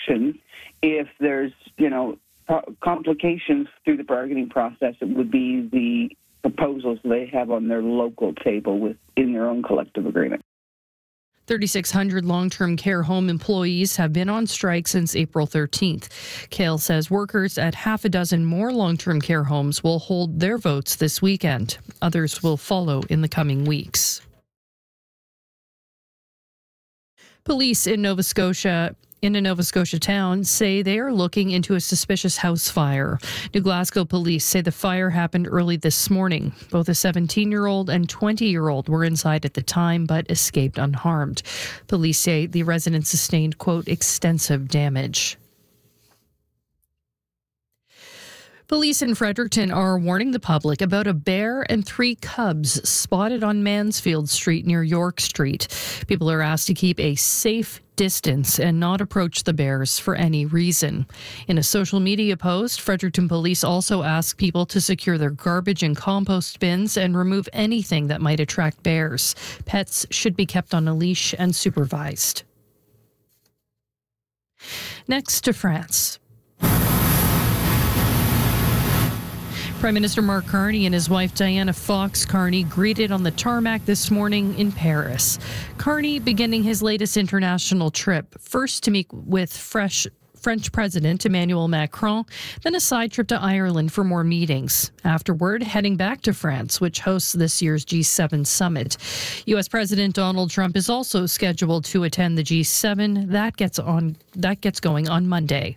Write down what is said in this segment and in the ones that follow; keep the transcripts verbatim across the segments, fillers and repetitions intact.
restrictions if there's, you know, complications through the bargaining process. It would be the proposals they have on their local table within their own collective agreement. thirty-six hundred long-term care home employees have been on strike since April thirteenth. Kale says workers at half a dozen more long-term care homes will hold their votes this weekend. Others will follow in the coming weeks. Police in Nova Scotia in a Nova Scotia town say they are looking into a suspicious house fire. New Glasgow police say the fire happened early this morning. Both a seventeen-year-old and twenty-year-old were inside at the time but escaped unharmed. Police say the residents sustained, quote, extensive damage. Police in Fredericton are warning the public about a bear and three cubs spotted on Mansfield Street near York Street. People are asked to keep a safe distance and not approach the bears for any reason. In a social media post, Fredericton Police also ask people to secure their garbage and compost bins and remove anything that might attract bears. Pets should be kept on a leash and supervised. Next to France. Prime Minister Mark Carney and his wife Diana Fox Carney greeted on the tarmac this morning in Paris. Carney beginning his latest international trip, first to meet with fresh French President Emmanuel Macron, then a side trip to Ireland for more meetings. Afterward, heading back to France, which hosts this year's G seven summit. U S President Donald Trump is also scheduled to attend the G seven. That gets on that gets going on Monday.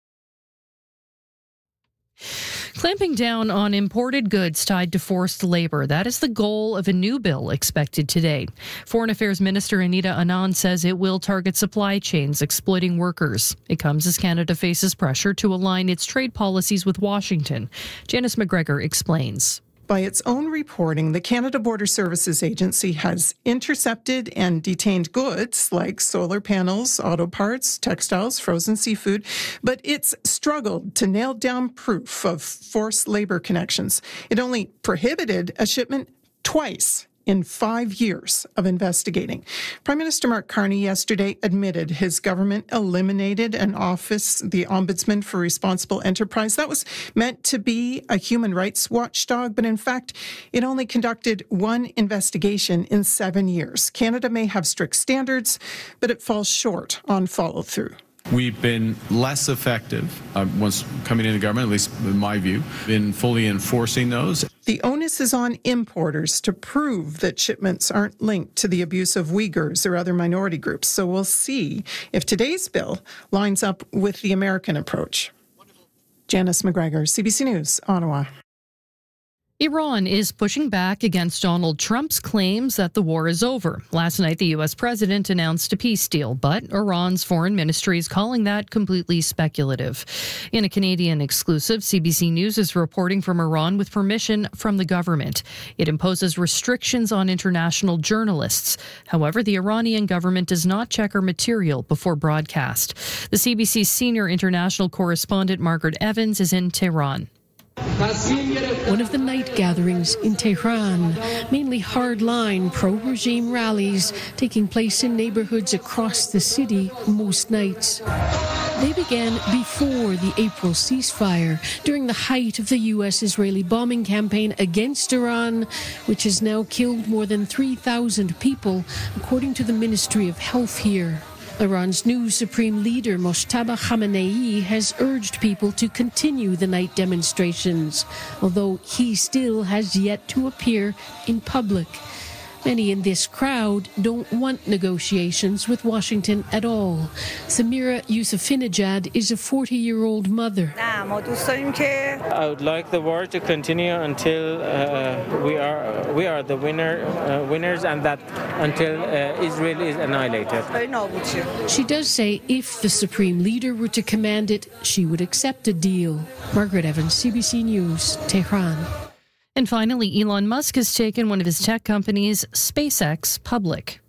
Clamping down on imported goods tied to forced labor. That is the goal of a new bill expected today. Foreign Affairs Minister Anita Anand says it will target supply chains exploiting workers. It comes as Canada faces pressure to align its trade policies with Washington. Janice McGregor explains. By its own reporting, the Canada Border Services Agency has intercepted and detained goods like solar panels, auto parts, textiles, frozen seafood, but it's struggled to nail down proof of forced labor connections. It only prohibited a shipment twice in five years of investigating. Prime Minister Mark Carney yesterday admitted his government eliminated an office, the Ombudsman for Responsible Enterprise. That was meant to be a human rights watchdog, but in fact, it only conducted one investigation in seven years. Canada may have strict standards, but it falls short on follow-through. We've been less effective, uh, once coming into government, at least in my view, in fully enforcing those. The onus is on importers to prove that shipments aren't linked to the abuse of Uyghurs or other minority groups. So we'll see if today's bill lines up with the American approach. Janice McGregor, C B C News, Ottawa. Iran is pushing back against Donald Trump's claims that the war is over. Last night, the U S president announced a peace deal, but Iran's foreign ministry is calling that completely speculative. In a Canadian exclusive, C B C News is reporting from Iran with permission from the government. It imposes restrictions on international journalists. However, the Iranian government does not check our material before broadcast. The C B C senior international correspondent Margaret Evans is in Tehran. One of the night gatherings in Tehran, mainly hardline pro-regime rallies taking place in neighborhoods across the city most nights. They began before the April ceasefire, during the height of the U S-Israeli bombing campaign against Iran, which has now killed more than three thousand people, according to the Ministry of Health here. Iran's new supreme leader, Mojtaba Khamenei, has urged people to continue the night demonstrations, although he still has yet to appear in public. Many in this crowd don't want negotiations with Washington at all. Samira Yusufinejad is a forty-year-old mother. I would like the war to continue until uh, we are we are the winner uh, winners, and that until uh, Israel is annihilated. She does say if the supreme leader were to command it, she would accept a deal. Margaret Evans, C B C News, Tehran. And finally, Elon Musk has taken one of his tech companies, SpaceX, public.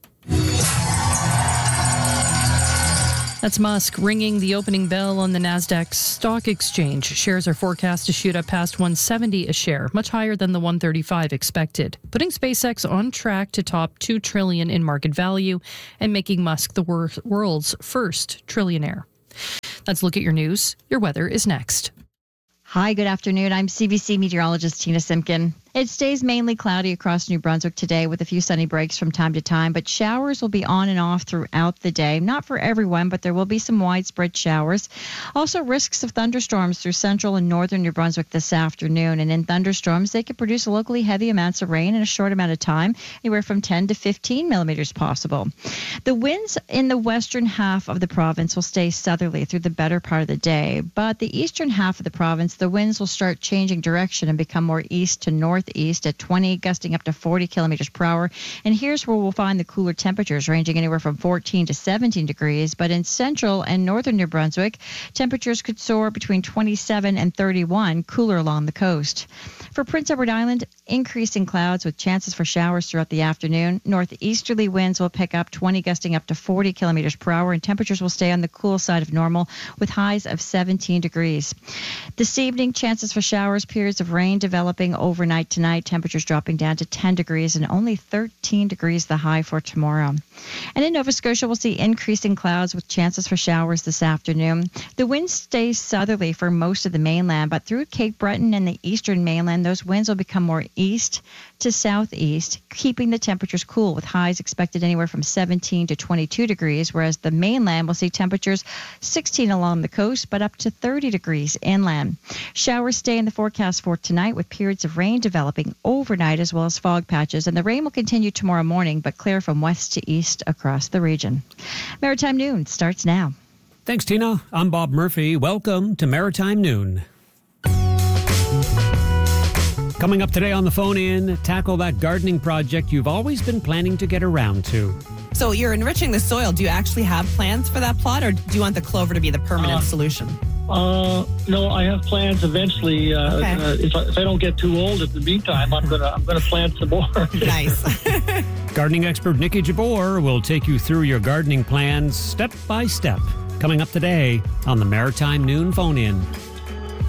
That's Musk ringing the opening bell on the Nasdaq Stock Exchange. Shares are forecast to shoot up past one seventy a share, much higher than the one thirty-five expected, putting SpaceX on track to top two trillion dollars in market value and making Musk the wor- world's first trillionaire. Let's look at your news. Your weather is next. Hi, good afternoon. I'm C B C meteorologist Tina Simpkin. It stays mainly cloudy across New Brunswick today with a few sunny breaks from time to time, but showers will be on and off throughout the day. Not for everyone, but there will be some widespread showers. Also, risks of thunderstorms through central and northern New Brunswick this afternoon. And in thunderstorms, they could produce locally heavy amounts of rain in a short amount of time, anywhere from ten to fifteen millimeters possible. The winds in the western half of the province will stay southerly through the better part of the day, but the eastern half of the province, the winds will start changing direction and become more east to north. East at twenty, gusting up to forty kilometers per hour. And here's where we'll find the cooler temperatures ranging anywhere from fourteen to seventeen degrees. But in central and northern New Brunswick, temperatures could soar between twenty-seven and thirty-one, cooler along the coast. For Prince Edward Island, increasing clouds with chances for showers throughout the afternoon. Northeasterly winds will pick up, twenty gusting up to forty kilometers per hour, and temperatures will stay on the cool side of normal with highs of seventeen degrees. This evening, chances for showers, periods of rain developing overnight tonight, temperatures dropping down to ten degrees and only thirteen degrees the high for tomorrow. And in Nova Scotia, we'll see increasing clouds with chances for showers this afternoon. The wind stays southerly for most of the mainland, but through Cape Breton and the eastern mainland, those winds will become more east to southeast, keeping the temperatures cool with highs expected anywhere from seventeen to twenty-two degrees, whereas the mainland will see temperatures sixteen along the coast, but up to thirty degrees inland. Showers stay in the forecast for tonight with periods of rain developing overnight as well as fog patches, and the rain will continue tomorrow morning, but clear from west to east across the region. Maritime Noon starts now. Thanks, Tina. I'm Bob Murphy. Welcome to Maritime Noon. Coming up today on the phone in, tackle that gardening project you've always been planning to get around to. So you're enriching the soil. Do you actually have plans for that plot, or do you want the clover to be the permanent uh, solution? Uh, no, I have plans eventually. Uh, okay. uh, if, I, if I don't get too old in the meantime, I'm gonna I'm gonna plant some more. Nice. Gardening expert Nikki Jabor will take you through your gardening plans step by step. Coming up today on the Maritime Noon Phone In.